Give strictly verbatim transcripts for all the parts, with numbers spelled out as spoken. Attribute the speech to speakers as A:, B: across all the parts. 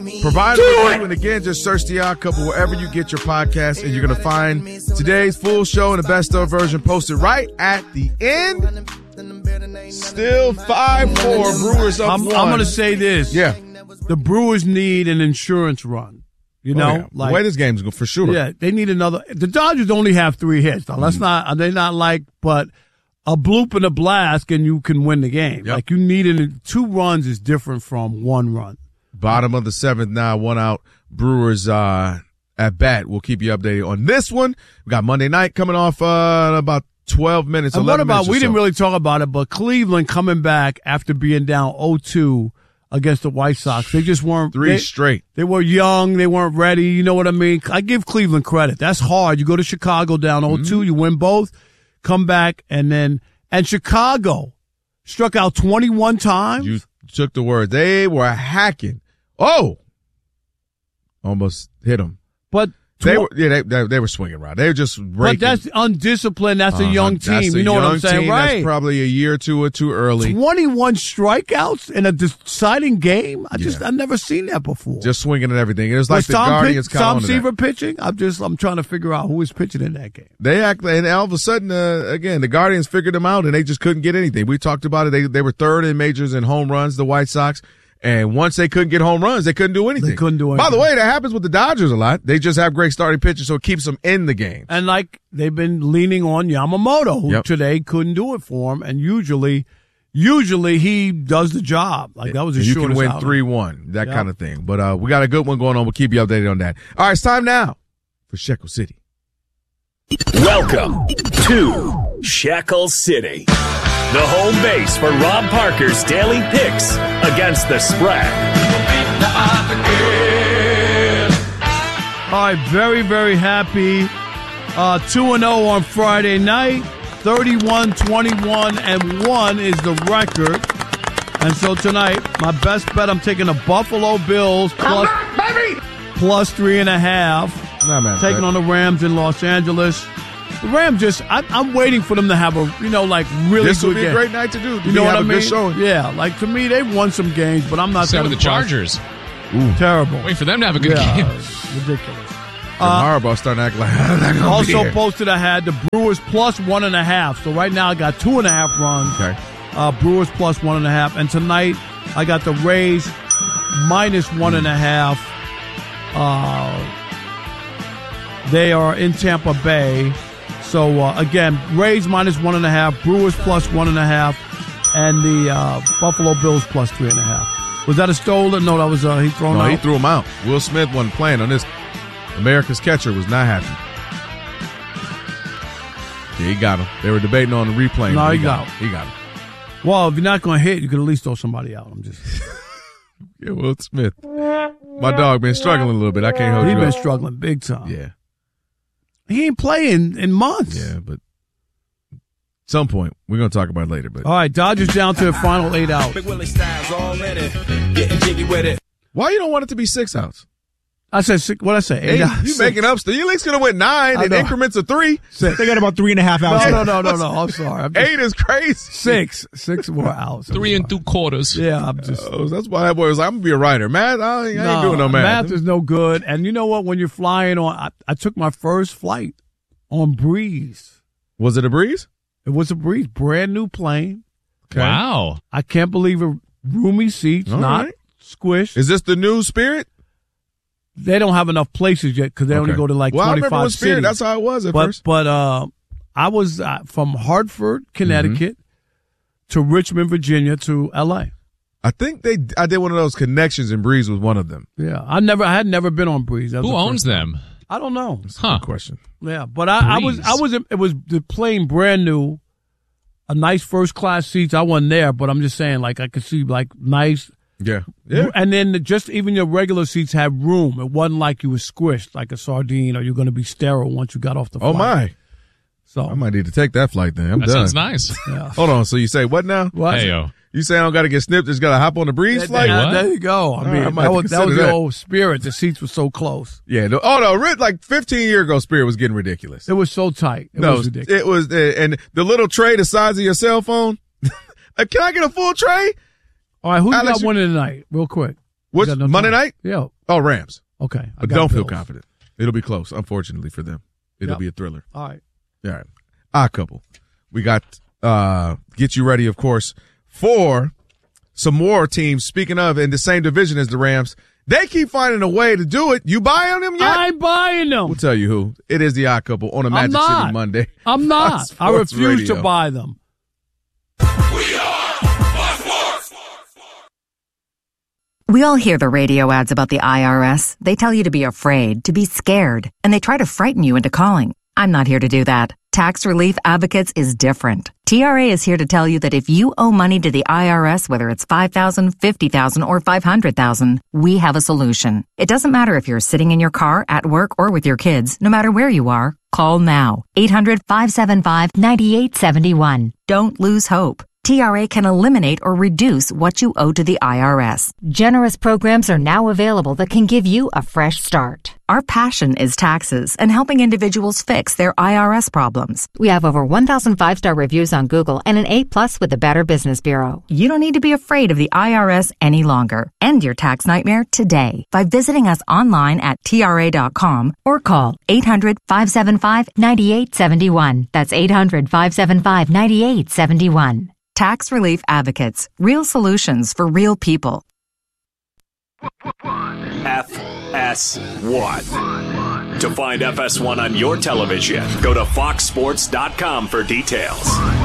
A: Provide a review, and again, just search The Odd Couple wherever you get your podcast, and you're going to find today's full show and the best of version posted right at the end. Still five four, Brewers up
B: I'm,
A: one.
B: I'm going to say this.
A: Yeah.
B: The Brewers need an insurance run. You know?
A: Oh, yeah.
B: like,
A: the way this game's going, for sure.
B: Yeah, they need another. The Dodgers only have three hits. Now, let's mm. not, they're not like, but a bloop and a blast and you can win the game.
A: Yep.
B: Like you needed two runs is different from one run.
A: Bottom of the seventh now, one out. Brewers uh, at bat. We'll keep you updated on this one. We got Monday night coming off uh, in about twelve minutes.
B: And what about, we
A: so.
B: didn't really talk about it, but Cleveland coming back after being down oh two against the White Sox. They just weren't.
A: Three
B: they,
A: straight.
B: They were young. They weren't ready. You know what I mean? I give Cleveland credit. That's hard. You go to Chicago down oh two, mm-hmm. you win both, come back, and then, and Chicago struck out twenty-one times.
A: You took the word. They were hacking. Oh! Almost hit them.
B: But tw-
A: they were, yeah, they, they, they were swinging right. They were just raking.
B: But that's undisciplined. That's uh-huh. a young team.
A: That's
B: you know what I'm saying,
A: team.
B: right?
A: That's probably a year or two or too early.
B: twenty-one strikeouts in a deciding game. I just,
A: yeah.
B: I've never seen that before.
A: Just swinging at everything. It was like
B: was
A: the
B: Tom
A: Guardians
B: pitch,
A: caught
B: Tom
A: on to
B: Seaver
A: that.
B: pitching. I'm just, I'm trying to figure out who was pitching in that game.
A: They act, and all of a sudden, uh, again, the Guardians figured them out, and they just couldn't get anything. We talked about it. They they were third in majors in home runs. The White Sox. And once they couldn't get home runs, they couldn't do anything.
B: They couldn't do anything.
A: By the way, that happens with the Dodgers a lot. They just have great starting pitchers, so it keeps them in the game.
B: And like they've been leaning on Yamamoto, who
A: yep.
B: today couldn't do it for him. And usually, usually he does the job. Like that was his
A: you
B: shortest
A: can win
B: outing.
A: three one, that
B: yep.
A: kind of thing. But uh, we got a good one going on. We'll keep you updated on that. All right, it's time now for Shekel City.
C: Welcome to Shekel City, the home base for Rob Parker's daily picks against the spread.
B: All right, very, very happy. Uh, two and oh on Friday night. thirty-one, twenty-one, and one is the record. And so tonight, my best bet, I'm taking the Buffalo Bills plus,
A: back, baby!
B: plus three and a half.
A: Nah, man,
B: taking
A: man.
B: on the Rams in Los Angeles. The Rams just, I, I'm waiting for them to have a, you know, like really
A: This
B: good
A: will be
B: game.
A: a great night to do.
B: You know what I mean?
A: Good showing.
B: Yeah, like to me, they've won some games, but I'm not.
D: Same with the Chargers.
A: Ooh.
B: Terrible.
D: Wait for them to have a good
B: yeah,
D: game.
B: Ridiculous.
A: Uh, Harbaugh starting to act like I'm not gonna
B: Also
A: be here.
B: posted, I had the Brewers plus one and a half. So right now I got two and a half runs.
A: Okay.
B: Uh, Brewers plus one and a half. And tonight I got the Rays minus one and a half. Uh, they are in Tampa Bay. So uh, again, Rays minus one and a half, Brewers plus one and a half, and the uh, Buffalo Bills plus three and a half. Was that a stolen? No, that was uh, he thrown
A: No,
B: out.
A: he threw him out. Will Smith wasn't playing on this. America's catcher was not happy. Yeah, he got him. They were debating on the replay.
B: No,
A: he,
B: he
A: got
B: got
A: him. He got him.
B: Well, if you're not going to hit, you could at least throw somebody out. I'm just.
A: Yeah, Will Smith. My dog been struggling a little bit. I can't hold
B: He's
A: you
B: been
A: up.
B: struggling big time.
A: Yeah.
B: He ain't playing in months.
A: Yeah, but at some point, we're going to talk about it later. But
B: All right, Dodgers down to the final eight outs.
C: Big Willie Styles all in it, getting jiggy with it.
A: why you don't want it to be six outs?
B: I said six. What I say? Eight
A: Hey,
B: outs.
A: you making up stuff. You at least could have went nine
B: I
A: in
B: know.
A: increments of three.
B: Six.
E: They got about three and a half outs.
B: No, no, no, no, no. I'm sorry. I'm just,
A: Eight is crazy.
B: six. Six more outs. I'm
D: Three and
B: sorry.
D: two quarters.
B: Yeah, I'm just.
A: Oh, that's why that boy was like, I'm going to be a writer. Math, I ain't, I ain't doing no
B: math.
A: math.
B: is no good. And you know what? When you're flying on, I, I took my first flight on Breeze.
A: Was it a breeze?
B: It was a Breeze, brand new plane.
A: Okay.
D: Wow.
B: I can't believe it. Roomy seats,
A: All
B: not
A: right.
B: squished.
A: Is this the new Spirit?
B: They don't have enough places yet because they only
A: Okay.
B: go to like
A: well, I
B: twenty-five
A: remember with Spirit.
B: cities.
A: That's how it was at
B: but
A: first.
B: but uh, I was uh, from Hartford, Connecticut,
A: Mm-hmm.
B: to Richmond, Virginia, to L A.
A: I think they. I did one of those connections, and Breeze was one of them.
B: Yeah, I never, I had never been on Breeze. That was
D: Who
B: the
D: owns
B: first time.
D: them?
B: I don't know.
A: That's a
D: Huh.
A: good question.
B: Yeah, but I, I was,
D: Breeze.
B: I was, it was the plane brand new, a nice first class seats. I wasn't there, but I'm just saying, like I could see like nice.
A: Yeah. Yeah.
B: And then just even your regular seats had room. It wasn't like you were squished like a sardine or you're going to be sterile once you got off the flight.
A: Oh my!
B: So
A: I might need to take that flight then. I'm
D: That
A: done.
D: sounds nice.
B: yeah.
A: Hold on. So you say what now?
B: What?
D: Hey, yo.
A: You say I don't got to get snipped? Just got to hop on the Breeze
B: There-
A: flight?
B: there,
D: what?
B: there you go. I
A: All
B: mean,
A: right, I might
B: that
A: have
B: was,
A: to
B: that was
A: consider
B: the
A: that.
B: old Spirit. The seats were so close.
A: Yeah. No, oh no! ri- Like fifteen years ago, Spirit was getting ridiculous.
B: It was so tight. It
A: no,
B: was ridiculous.
A: it was, uh, and the little tray the size of your cell phone. Uh, Can I get a full tray?
B: All right, who you
A: Alex,
B: got
A: you-
B: winning tonight? Real quick.
A: What's
B: no
A: Monday
B: time?
A: night?
B: Yeah.
A: Oh, Rams.
B: Okay. I
A: But
B: got
A: don't feel
B: Bills.
A: confident. It'll be close, unfortunately for them. It'll
B: Yep.
A: be a thriller.
B: All right.
A: All right. Odd couple. We got uh get you ready, of course, for some more teams. Speaking of, in the same division as the Rams, they keep finding a way to do it. You buying them yet?
B: I'm buying them.
A: We'll tell you who. It is the Odd Couple on a Magic
B: I'm not.
A: City Monday.
B: I'm not. I
A: Sports
B: refuse
A: Radio.
B: to buy them.
D: We all hear the radio ads about the I R S. They tell you to be afraid, to be scared, and they try to frighten you into calling. I'm not here to do that. Tax Relief Advocates is different. T R A is here to tell you that if you owe money to the I R S, whether it's five thousand dollars, fifty thousand dollars, or five hundred thousand dollars, we have a solution. It doesn't matter if you're sitting in your car, at work, or with your kids. No matter where you are, call now. eight hundred, five seven five, nine eight seven one. Don't lose hope. T R A can eliminate or reduce what you owe to the I R S.
E: Generous programs are now available that can give you a fresh start.
D: Our passion is taxes and helping individuals fix their I R S problems.
E: We have over one thousand five-star reviews on Google and an A plus with the Better Business Bureau.
D: You don't need to be afraid of the I R S any longer. End your tax nightmare today by visiting us online at T R A dot com or call eight hundred, five seven five, nine eight seven one. That's eight hundred, five seven five, nine eight seven one. Tax Relief Advocates. Real solutions for real people.
C: F S one. To find F S one on your television, go to fox sports dot com for details.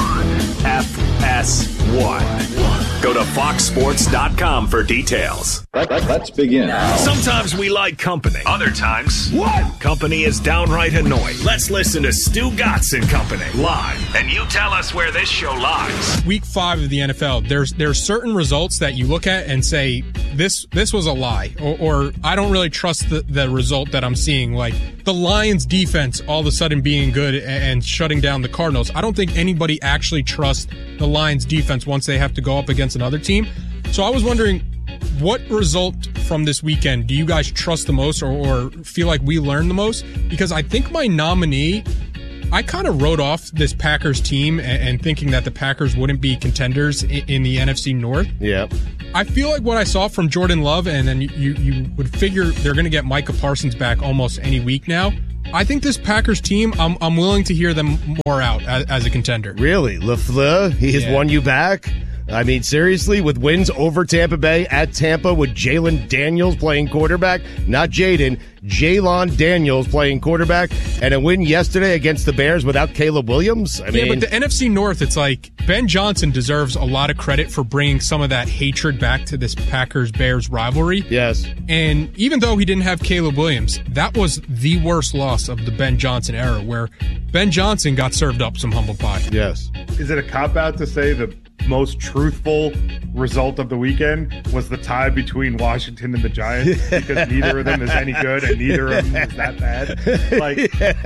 C: F S one. Go to fox sports dot com for details.
F: Let, let, let's begin.
C: Sometimes we like company. Other times, what? Company is downright annoying. Let's listen to Stu Gatz and Company live, and you tell us where this show lies.
G: Week five of the N F L, there's there's certain results that you look at and say, this this was a lie, or, or I don't really trust the, the result that I'm seeing. Like the Lions defense all of a sudden being good and, and shutting down the Cardinals. I don't think anybody actually trusts the Lions defense once they have to go up against another team. So I was wondering, what result from this weekend do you guys trust the most, or, or feel like we learned the most? Because I think my nominee, I kind of wrote off this Packers team and, and thinking that the Packers wouldn't be contenders in, in the N F C North.
H: Yeah.
G: I feel like what I saw from Jordan Love, and then you, you would figure they're going to get Micah Parsons back almost any week now. I think this Packers team, I'm I'm willing to hear them more out as, as a contender.
H: Really? LaFleur, he has
G: Yeah.
H: won you back? I mean, seriously, with wins over Tampa Bay, at Tampa with Jalen Daniels playing quarterback, not Jaden, Jalon Daniels playing quarterback, and a win yesterday against the Bears without Caleb Williams? I
G: Yeah,
H: mean,
G: but the N F C North, it's like Ben Johnson deserves a lot of credit for bringing some of that hatred back to this Packers-Bears rivalry.
H: yes.
G: And even though he didn't have Caleb Williams, that was the worst loss of the Ben Johnson era, where Ben Johnson got served up some humble pie.
H: Yes.
I: Is it a cop-out to say the most truthful result of the weekend was the tie between Washington and the Giants, because neither of them is any good and neither of them is that bad? Like,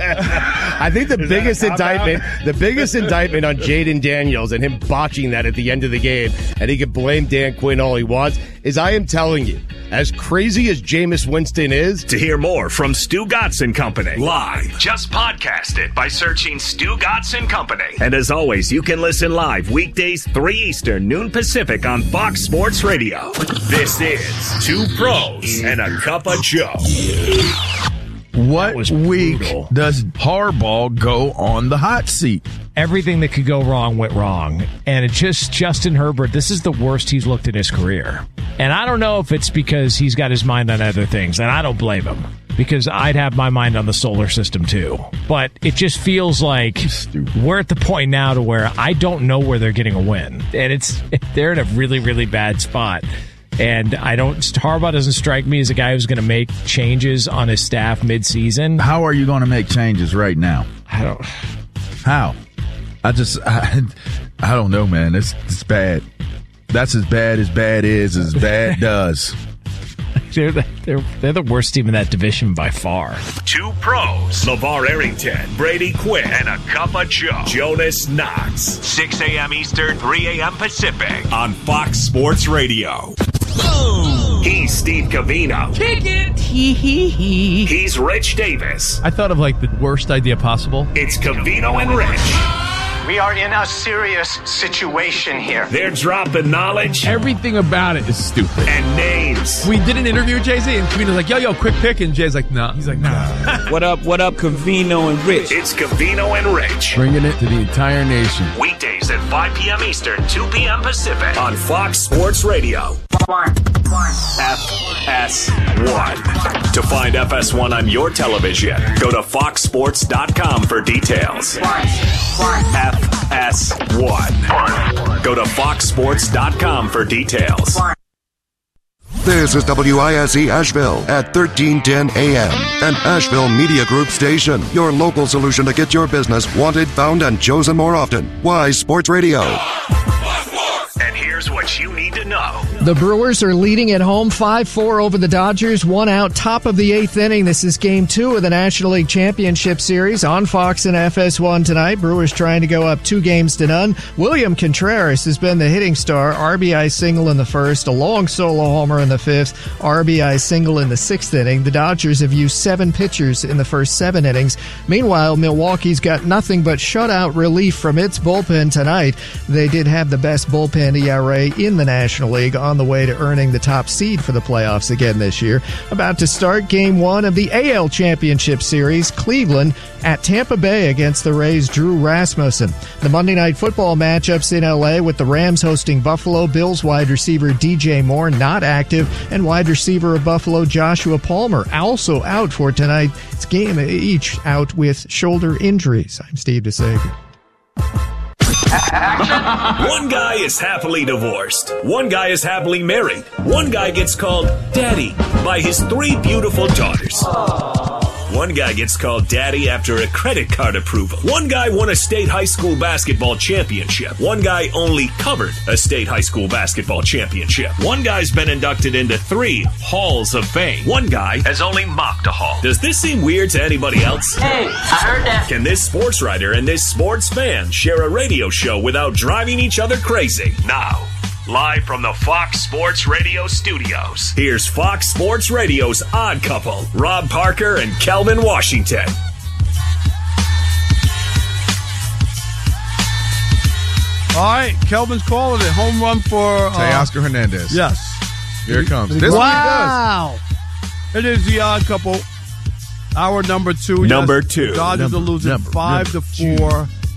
H: I think the
I: Is that
H: biggest
I: a cop-out?
H: indictment, the biggest indictment on Jaden Daniels and him botching that at the end of the game, and he can blame Dan Quinn all he wants, is I am telling you, as crazy as Jameis Winston is,
C: To hear more from Stu Gatz and Company live, just podcast it by searching Stu Gatz and Company. And as always, you can listen live weekdays three Eastern, noon Pacific on Fox Sports Radio. This is Two Pros and a Cup of Joe.
J: What
H: was
J: week
H: brutal.
J: does Harbaugh go on the hot seat?
K: Everything that could go wrong went wrong. And it just, Justin Herbert, this is the worst he's looked in his career. And I don't know if it's because he's got his mind on other things, and I don't blame him, because I'd have my mind on the solar system too. But it just feels like we're at the point now to where I don't know where they're getting a win. And it's they're in a really, really bad spot. And I don't, Harbaugh doesn't strike me as a guy who's going to make changes on his staff mid-season.
J: How are you going to make changes right now?
K: I don't.
J: How? I just, I, I don't know, man. It's, it's bad. That's as bad as bad is, as bad does.
K: They're the, they're they're the worst team in that division by far.
C: Two Pros, LeVar Arrington, Brady Quinn, and a Cup of Joe, Jonas Knox. six a.m. Eastern, three a.m. Pacific on Fox Sports Radio. Boom! He's Steve Covino.
B: Kick it. Hee hee hee.
C: He's Rich Davis.
L: I thought of like the worst idea possible.
C: It's Covino and Rich.
F: We are in a serious situation here.
C: They're dropping knowledge.
L: Everything about it is stupid.
C: And names.
L: We did an interview with Jay-Z, and Cavino's like, yo, yo, quick pick. And Jay's like, nah. He's like, nah.
M: What up, what up, Cavino and Rich?
C: It's Cavino and Rich.
L: Bringing it to the entire nation.
C: Weekdays at five p.m. Eastern, two p.m. Pacific on Fox Sports Radio.
F: One. One.
C: F S one. To find F S one on your television, go to fox sports dot com for details.
F: One. One.
C: F S one. Go to fox sports dot com for details.
F: One.
N: This is W I S E Asheville at thirteen ten A M, an Asheville Media Group station. Your local solution to get your business wanted, found, and chosen more often. Wise Sports Radio.
C: And here's what you need to know.
O: The Brewers are leading at home five four over the Dodgers, one out, top of the eighth inning. This is game two of the National League Championship Series on Fox and F S one tonight. Brewers trying to go up two games to none. William Contreras has been the hitting star. R B I single in the first, a long solo homer in the fifth, R B I single in the sixth inning. The Dodgers have used seven pitchers in the first seven innings. Meanwhile, Milwaukee's got nothing but shutout relief from its bullpen tonight. They did have the best bullpen E R A in the National League, on the way to earning the top seed for the playoffs again this year. About to start game one of the A L Championship Series, Cleveland at Tampa Bay against the Rays' Drew Rasmussen. The Monday Night Football matchups in L A with the Rams hosting Buffalo. Bills wide receiver D J Moore not active, and wide receiver of Buffalo Joshua Palmer also out for tonight's game, each out with shoulder injuries. I'm Steve DeSager.
C: One guy is happily divorced. One guy is happily married. One guy gets called Daddy by his three beautiful daughters. One guy gets called Daddy after a credit card approval. One guy won a state high school basketball championship. One guy only covered a state high school basketball championship. One guy's been inducted into three halls of fame. One guy has only mocked a hall. Does this seem weird to anybody else?
F: Hey, I heard that.
C: Can this sports writer and this sports fan share a radio show without driving each other crazy? Now, live from the Fox Sports Radio studios, here's Fox Sports Radio's Odd Couple, Rob Parker and Kelvin Washington.
B: All right, Kelvin's calling it. Home run for uh,
A: Teoscar Hernandez.
B: Yes.
A: Here it comes. This
B: wow. Is what he does. It is the Odd Couple. Hour number two.
C: Number
B: yes,
C: two.
B: Dodgers
C: number,
B: are losing
C: number,
B: five
C: number
B: to four.
C: Two.